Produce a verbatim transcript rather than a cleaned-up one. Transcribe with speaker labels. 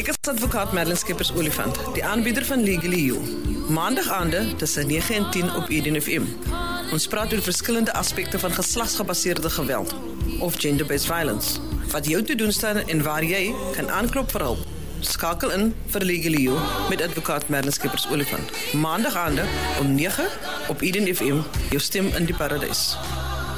Speaker 1: Ek is advokaat Merlin Skeepers Olifant, die aanbieder van Legally You. Maandag-aande tussen nege en tien op Eden F M. Ons praat oor verskillende aspekte van geslagsgebaseerde geweld of gender-based violence. Wat jou te doen staan en waar jy kan aanklop vir hulp. Skakel in vir Legally You met advokaat Merlin Skeepers Olifant. Maandag-aande om nege op Eden F M, jou stem in die paradys.